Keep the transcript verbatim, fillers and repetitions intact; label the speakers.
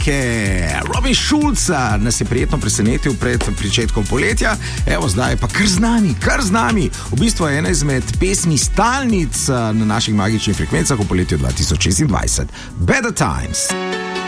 Speaker 1: Amerike. Robin Schulz nas je prijetno presenetil pred pričetkom poletja, evo zdaj pa kar z nami, kar z nami. V bistvu je ena izmed pesmi stalnic na naših magičnih frekvencah v poletju dva tisoč šestindvajset. Better Times.